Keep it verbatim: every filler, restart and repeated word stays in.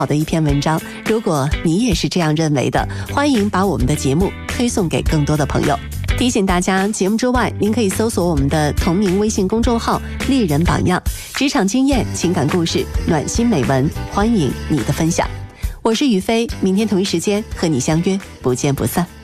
好的一篇文章。如果你也是这样认为的，欢迎把我们的节目推送给更多的朋友。提醒大家，节目之外您可以搜索我们的同名微信公众号丽人榜样，职场经验、情感故事、暖心美文，欢迎你的分享。我是雨飞，明天同一时间和你相约，不见不散。